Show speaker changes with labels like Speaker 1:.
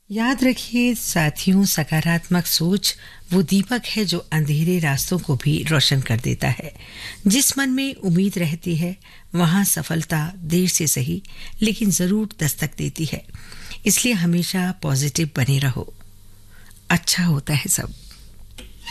Speaker 1: याद रखिए साथियों, सकारात्मक सोच वो दीपक है जो अंधेरे रास्तों को भी रोशन कर देता है। जिस मन में उम्मीद रहती है वहां सफलता देर से सही लेकिन जरूर दस्तक देती है। इसलिए हमेशा पॉजिटिव बने रहो, अच्छा होता है सब।